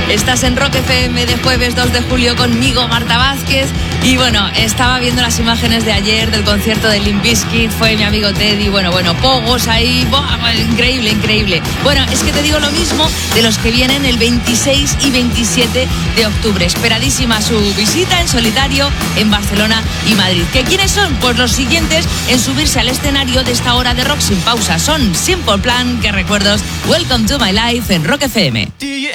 Estás en Rock FM de jueves 2 de julio conmigo, Marta Vázquez. Y bueno, estaba viendo las imágenes de ayer del concierto de Limp Bizkit. Fue mi amigo Teddy. Bueno, pogos ahí. Increíble, increíble. Bueno, es que te digo lo mismo de los que vienen el 26 y 27 de octubre. Esperadísima su visita en solitario en Barcelona y Madrid. ¿Que quiénes son? Pues los siguientes en subirse al escenario de esta hora de rock sin pausa. Son Simple Plan, que recuerdos, Welcome to My Life en Rock FM. Do you